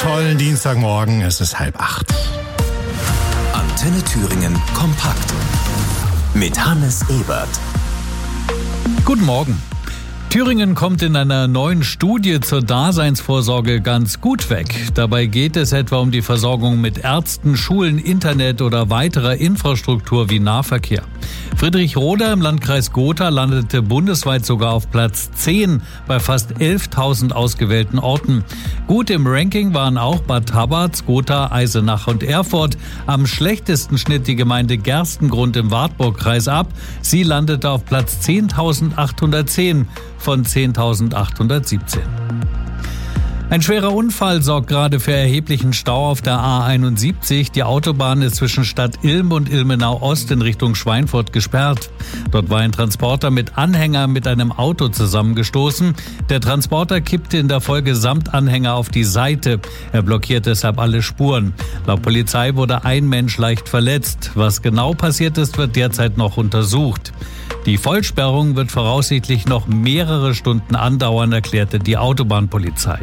tollen Dienstagmorgen. Es ist 7:30. Antenne Thüringen kompakt mit Hannes Ebert. Guten Morgen. Thüringen kommt in einer neuen Studie zur Daseinsvorsorge ganz gut weg. Dabei geht es etwa um die Versorgung mit Ärzten, Schulen, Internet oder weiterer Infrastruktur wie Nahverkehr. Friedrich-Roda im Landkreis Gotha landete bundesweit sogar auf Platz 10 bei fast 11.000 ausgewählten Orten. Gut im Ranking waren auch Bad Tabarz, Gotha, Eisenach und Erfurt. Am schlechtesten schnitt die Gemeinde Gerstengrund im Wartburgkreis ab. Sie landete auf Platz 10.810 von 10.817. Ein schwerer Unfall sorgt gerade für erheblichen Stau auf der A71. Die Autobahn ist zwischen Stadt Ilm und Ilmenau Ost in Richtung Schweinfurt gesperrt. Dort war ein Transporter mit Anhänger mit einem Auto zusammengestoßen. Der Transporter kippte in der Folge samt Anhänger auf die Seite. Er blockiert deshalb alle Spuren. Laut Polizei wurde ein Mensch leicht verletzt. Was genau passiert ist, wird derzeit noch untersucht. Die Vollsperrung wird voraussichtlich noch mehrere Stunden andauern, erklärte die Autobahnpolizei.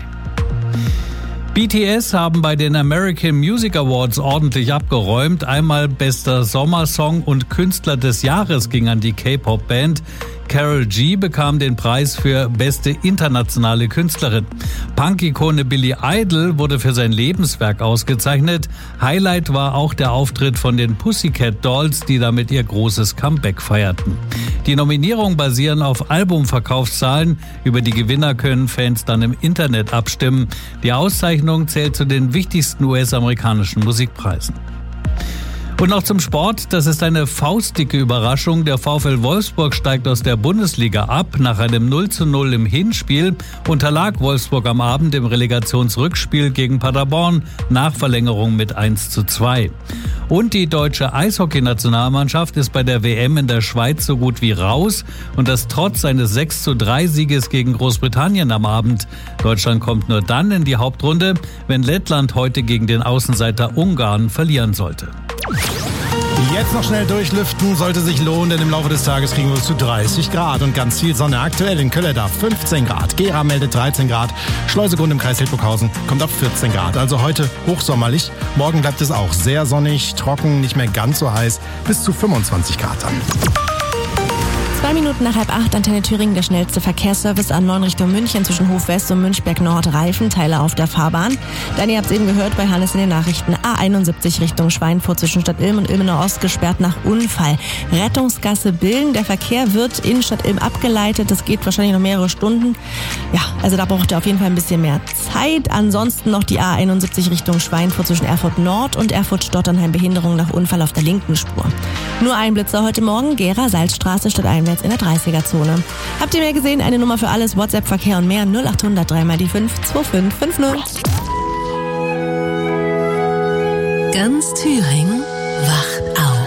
BTS haben bei den American Music Awards ordentlich abgeräumt. Einmal bester Sommersong und Künstler des Jahres ging an die K-Pop-Band. Karol G bekam den Preis für beste internationale Künstlerin. Punk-Ikone Billy Idol wurde für sein Lebenswerk ausgezeichnet. Highlight war auch der Auftritt von den Pussycat Dolls, die damit ihr großes Comeback feierten. Die Nominierungen basieren auf Albumverkaufszahlen. Über die Gewinner können Fans dann im Internet abstimmen. Die Auszeichnung zählt zu den wichtigsten US-amerikanischen Musikpreisen. Und noch zum Sport. Das ist eine faustdicke Überraschung. Der VfL Wolfsburg steigt aus der Bundesliga ab. Nach einem 0:0 im Hinspiel unterlag Wolfsburg am Abend im Relegationsrückspiel gegen Paderborn nach Verlängerung mit 1:2. Und die deutsche Eishockey-Nationalmannschaft ist bei der WM in der Schweiz so gut wie raus. Und das trotz eines 6:3-Sieges gegen Großbritannien am Abend. Deutschland kommt nur dann in die Hauptrunde, wenn Lettland heute gegen den Außenseiter Ungarn verlieren sollte. Jetzt noch schnell durchlüften, sollte sich lohnen, denn im Laufe des Tages kriegen wir es zu 30 Grad und ganz viel Sonne. Aktuell in Kölleda 15 Grad, Gera meldet 13 Grad, Schleusegrund im Kreis Hildburghausen kommt auf 14 Grad. Also heute hochsommerlich, morgen bleibt es auch sehr sonnig, trocken, nicht mehr ganz so heiß, bis zu 25 Grad dann. 2 Minuten nach 7:30, Antenne Thüringen, der schnellste Verkehrsservice an Richtung München zwischen Hof West und Münchberg Nord, Reifenteile auf der Fahrbahn. Dann, ihr habt es eben gehört bei Hannes in den Nachrichten, A71 Richtung Schweinfurt zwischen Stadt Ilm und Ilmenau Ost gesperrt nach Unfall. Rettungsgasse Billen, der Verkehr wird in Stadt Ilm abgeleitet, das geht wahrscheinlich noch mehrere Stunden. Ja, also da braucht ihr auf jeden Fall ein bisschen mehr Zeit. Ansonsten noch die A71 Richtung Schweinfurt zwischen Erfurt Nord und Erfurt-Stotternheim, Behinderung nach Unfall auf der linken Spur. Nur ein Blitzer heute Morgen, Gera, Salzstraße, stadteinwärts in der 30er-Zone. Habt ihr mehr gesehen? Eine Nummer für alles, WhatsApp, Verkehr und mehr, 0800 3x5 2550. Ganz Thüringen wacht auf.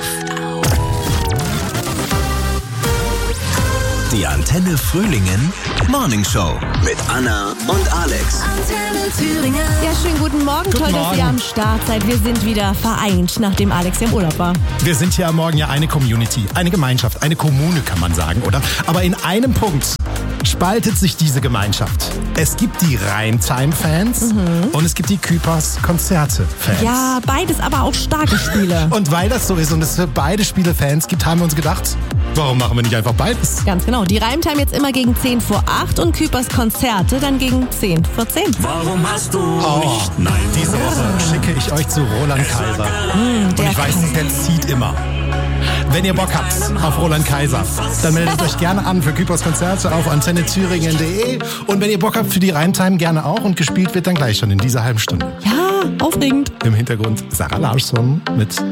Die Antenne Frühlingen Morning Show mit Anna und Alex. Antenne Thüringen. Ja, schönen guten Morgen. Toll, dass ihr am Start seid. Wir sind wieder vereint, nachdem Alex im Urlaub war. Wir sind hier am Morgen ja eine Community, eine Gemeinschaft, eine Kommune kann man sagen, oder? Aber in einem Punkt spaltet sich diese Gemeinschaft. Es gibt die Rhymtime-Fans und es gibt die Küpers-Konzerte-Fans. Ja, beides aber auch starke Spiele. Und weil das so ist und es für beide Spiele Fans gibt, haben wir uns gedacht, warum machen wir nicht einfach beides? Ganz genau. Die Rhymtime jetzt immer gegen 10 vor 8 und Küpers Konzerte dann gegen 10 vor 10. Warum hast du nicht Nein Diese Woche schicke ich euch zu Roland Kaiser. Und ich weiß, der zieht immer. Wenn ihr Bock habt auf Roland Kaiser, dann meldet euch gerne an für Küpers Konzerte auf antennethüringen.de. Und wenn ihr Bock habt für die Rhymtime, gerne auch. Und gespielt wird dann gleich schon in dieser halben Stunde. Ja, aufregend. Im Hintergrund Sarah Larsson mit